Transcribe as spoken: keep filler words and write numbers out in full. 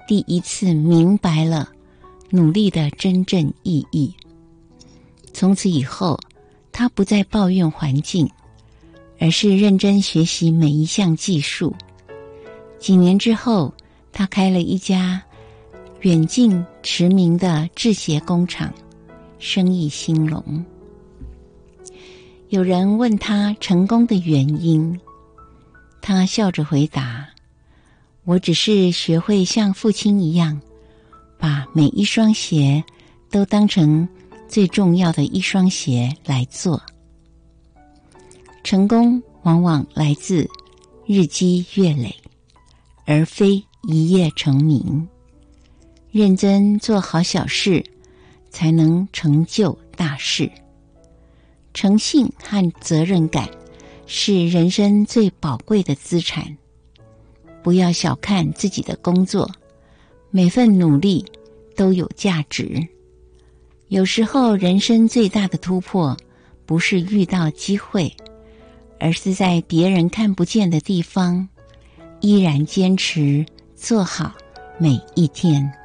第一次明白了努力的真正意义。从此以后，他不再抱怨环境，而是认真学习每一项技术。几年之后，他开了一家远近驰名的制鞋工厂，生意兴隆。有人问他成功的原因，他笑着回答：我只是学会像父亲一样，把每一双鞋都当成最重要的一双鞋来做。成功往往来自日积月累，而非一夜成名。认真做好小事，才能成就大事。诚信和责任感是人生最宝贵的资产。不要小看自己的工作，每份努力都有价值。有时候人生最大的突破，不是遇到机会，而是在别人看不见的地方，依然坚持做好每一天。